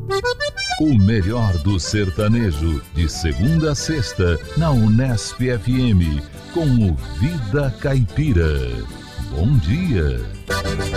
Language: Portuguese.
O melhor do sertanejo, de segunda a sexta, na Unesp FM, com o Vida Caipira. Bom dia!